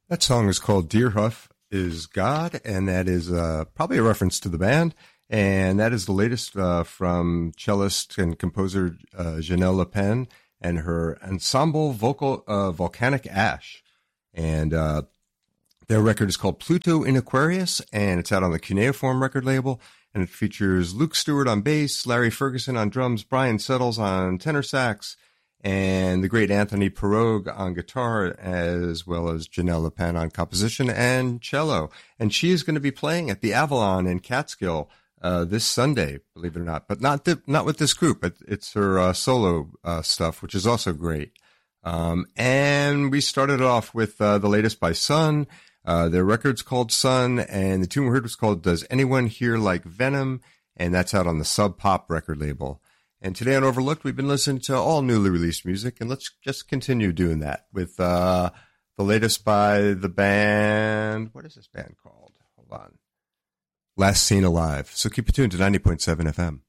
That song is called Deer Huff is God, and that is probably a reference to the band. And that is the latest from cellist and composer Janelle Le Pen and her ensemble vocal Volcanic Ash. And their record is called Pluto in Aquarius, and it's out on the Cuneiform record label. And it features Luke Stewart on bass, Larry Ferguson on drums, Brian Settles on tenor sax, and the great Anthony Pirogue on guitar, as well as Janelle Le Pen on composition and cello. And she is going to be playing at the Avalon in Catskill this Sunday, believe it or not, but not with this group. It's her solo stuff, which is also great. And we started off with the latest by Sun. Their record's called Sun, and the tune we heard was called Does Anyone Here Like Venom? And that's out on the Sub Pop record label. And today on Overlooked, we've been listening to all newly released music, and let's just continue doing that with the latest by the band. What is this band called? Hold on. Last Seen Alive. So keep it tuned to 90.7 FM.